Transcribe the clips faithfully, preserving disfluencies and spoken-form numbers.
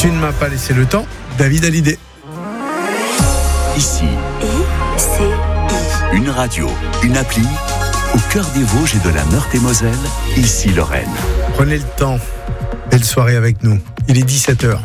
Tu ne m'as pas laissé le temps, David Hallyday. Ici, I C I. une radio, une appli, au cœur des Vosges et de la Meurthe-et-Moselle, ici Lorraine. Prenez le temps, belle soirée avec nous. Il est dix-sept heures.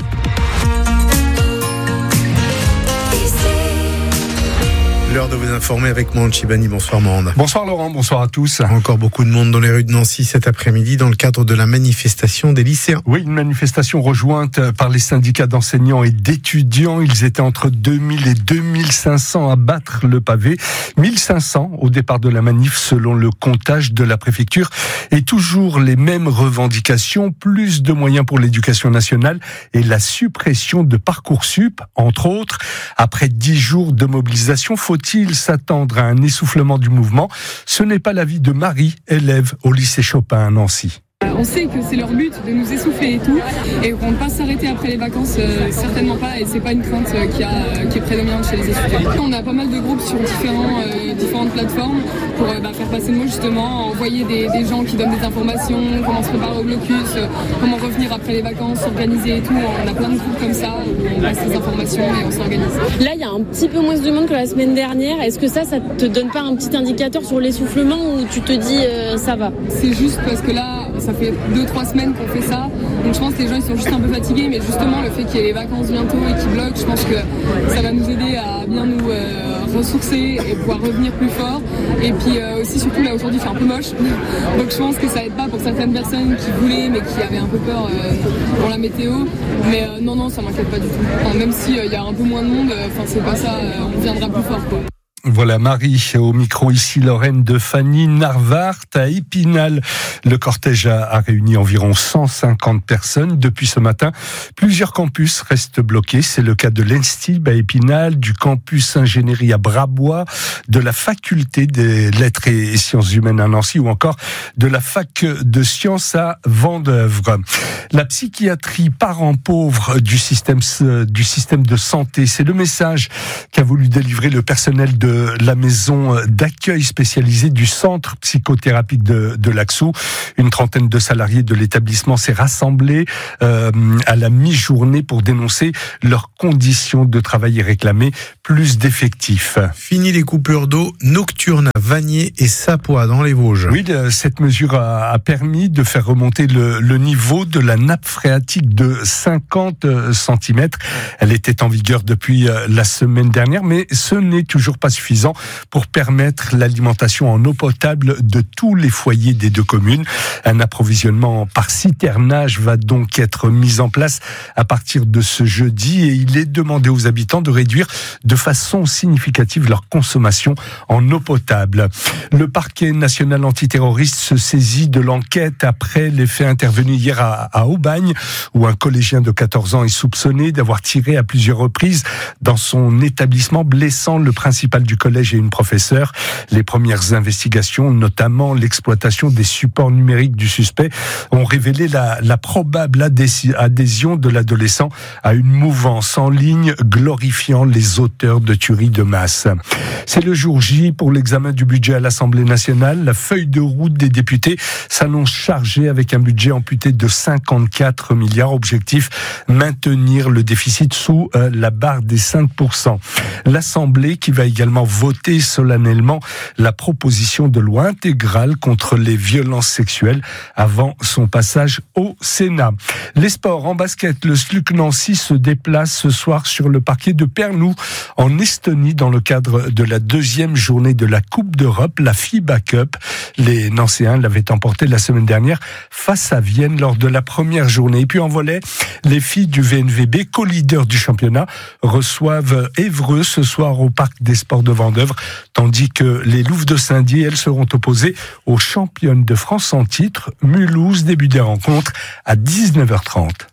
L'heure de vous informer avec Mande Chibani. Bonsoir Mande. Bonsoir Laurent, bonsoir à tous. Encore beaucoup de monde dans les rues de Nancy cet après-midi dans le cadre de la manifestation des lycéens. Oui, une manifestation rejointe par les syndicats d'enseignants et d'étudiants. Ils étaient entre deux mille et deux mille cinq cents à battre le pavé. mille cinq cents au départ de la manif selon le comptage de la préfecture. Et toujours les mêmes revendications, plus de moyens pour l'éducation nationale et la suppression de Parcoursup, entre autres. Après dix jours de mobilisation, faut-il s'attendre à un essoufflement du mouvement ? Ce n'est pas l'avis de Marie, élève au lycée Chopin à Nancy. On sait que c'est leur but de nous essouffler et tout, et qu'on ne va pas s'arrêter après les vacances, euh, certainement pas, et c'est pas une crainte euh, qui, a, euh, qui est prédominante chez les étudiants. On a pas mal de groupes sur différents, euh, différentes plateformes pour euh, bah, faire passer le mot justement, envoyer des, des gens qui donnent des informations, comment se préparer au blocus, euh, comment revenir après les vacances, s'organiser et tout. On a plein de groupes comme ça où on passe des informations et on s'organise. Là, il y a un petit peu moins de monde que la semaine dernière. Est-ce que ça, ça te donne pas un petit indicateur sur l'essoufflement ou tu te dis euh, ça va ? C'est juste parce que là, ça fait deux trois semaines qu'on fait ça, donc je pense que les gens ils sont juste un peu fatigués, mais justement le fait qu'il y ait les vacances bientôt et qu'ils bloquent, je pense que ça va nous aider à bien nous euh, ressourcer et pouvoir revenir plus fort. Et puis euh, aussi surtout là aujourd'hui il fait un peu moche, donc je pense que ça aide pas pour certaines personnes qui voulaient mais qui avaient un peu peur euh, pour la météo, mais euh, non non ça m'inquiète pas du tout. Enfin, même s'il euh, y a un peu moins de monde, enfin euh, c'est pas ça, euh, on viendra plus fort quoi. Voilà Marie, au micro ici Lorraine de Fanny Narvart à Épinal. Le cortège a, a réuni environ cent cinquante personnes depuis ce matin. Plusieurs campus restent bloqués. C'est le cas de l'Enstib à Épinal, du campus ingénierie à Brabois, de la faculté des lettres et sciences humaines à Nancy ou encore de la fac de sciences à Vendeuvre. La psychiatrie parent pauvre du système, du système de santé, c'est le message qu'a voulu délivrer le personnel de la maison d'accueil spécialisée du centre psychothérapique de, de Laxou. Une trentaine de salariés de l'établissement s'est rassemblée euh, à la mi-journée pour dénoncer leurs conditions de travail et réclamer plus d'effectifs. Fini les coupures d'eau nocturnes à Vanier et Sapois dans les Vosges. Oui, cette mesure a, a permis de faire remonter le, le niveau de la nappe phréatique de cinquante centimètres. Elle était en vigueur depuis la semaine dernière, mais ce n'est toujours pas suffisant pour permettre l'alimentation en eau potable de tous les foyers des deux communes. Un approvisionnement par citernage va donc être mis en place à partir de ce jeudi et il est demandé aux habitants de réduire de façon significative leur consommation en eau potable. Le parquet national antiterroriste se saisit de l'enquête après les faits intervenus hier à, à Aubagne où un collégien de quatorze ans est soupçonné d'avoir tiré à plusieurs reprises dans son établissement blessant le principal du collège et une professeure. Les premières investigations, notamment l'exploitation des supports numériques du suspect, ont révélé la, la probable adhésion de l'adolescent à une mouvance en ligne glorifiant les auteurs de tueries de masse. C'est le jour J pour l'examen du budget à l'Assemblée nationale. La feuille de route des députés s'annonce chargée avec un budget amputé de cinquante-quatre milliards. Objectif, maintenir le déficit sous euh, la barre des cinq pour cent. L'Assemblée qui va également voter solennellement la proposition de loi intégrale contre les violences sexuelles avant son passage au Sénat. Les sports en basket, le S L U C Nancy se déplace ce soir sur le parquet de Pärnu en Estonie dans le cadre de la deuxième journée de la Coupe d'Europe, la FIBA Cup. Les Nancéens l'avaient emporté la semaine dernière face à Vienne lors de la première journée. Et puis en volley, les filles du V N V B, co-leader du championnat, reçoivent Évreux ce soir au Parc des Sports de Vendeuvre, tandis que les Louves de Saint-Dié, elles seront opposées aux championnes de France en titre, Mulhouse, début des rencontres à dix-neuf heures trente.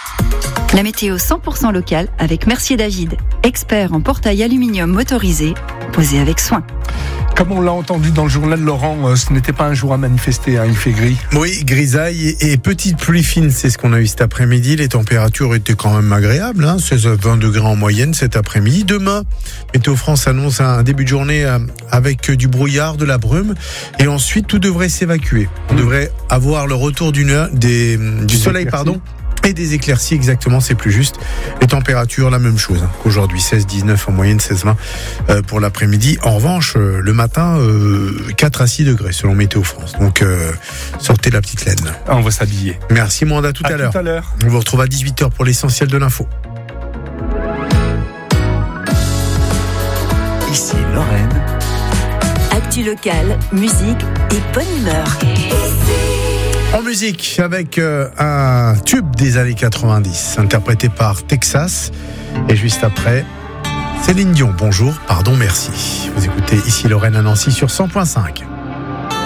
La météo cent pour cent locale avec Mercier David, expert en portail aluminium motorisé, posé avec soin. Comme on l'a entendu dans le journal, Laurent, ce n'était pas un jour à manifester, hein, il fait gris. Oui, grisaille et, et petite pluie fine, c'est ce qu'on a eu cet après-midi. Les températures étaient quand même agréables, hein, seize à vingt degrés en moyenne cet après-midi. Demain, Météo France annonce un début de journée avec du brouillard, de la brume, et ensuite tout devrait s'évacuer. On devrait avoir le retour d'une, des, du soleil, pardon. et des éclaircies exactement, c'est plus juste. Les températures, la même chose hein, qu'aujourd'hui, seize dix-neuf en moyenne, seize vingt euh, pour l'après-midi. En revanche, euh, le matin, euh, quatre à six degrés selon Météo France. Donc euh, sortez la petite laine. On va s'habiller. Merci Mwanda, tout à, à l'heure. Tout à l'heure. On vous retrouve à dix-huit heures pour l'essentiel de l'info. Ici Lorraine. Actu locale, musique et bonne humeur. En musique, avec euh, un tube des années quatre-vingt-dix, interprété par Texas. Et juste après, Céline Dion. Bonjour, pardon, merci. Vous écoutez Ici Lorraine à Nancy sur cent point cinq.